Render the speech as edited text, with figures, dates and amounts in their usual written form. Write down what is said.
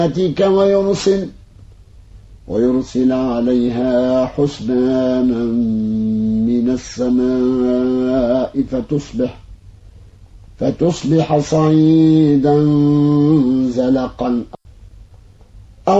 ويرسل عليها حسبانا من السماء فتصبح صعيدا زلقا